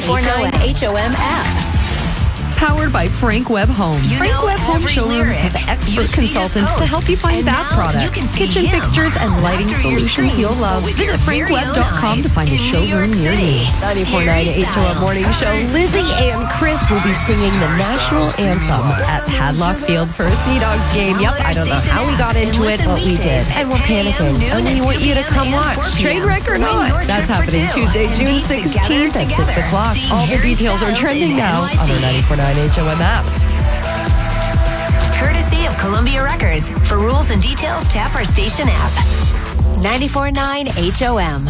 94.9 HOM app. Powered by Frank Webb Home. Frank Webb Home showrooms have expert consultants to help you find bath products, kitchen fixtures, and lighting solutions you'll love. Visit frankwebb.com to find a showroom near you. 94.9 HOM Morning Show. Lizzie and Chris will be singing the national anthem at Hadlock Field for a Sea Dogs game. Yep, I don't know how we got into it, but we did. And we're panicking. And we want you to come watch. Trainwreck or not. That's happening Tuesday, June 16th at 6 o'clock. All the details are trending now on our 94.9 HOM app. Courtesy of Columbia Records. For rules and details, tap our station app. 94.9 HOM.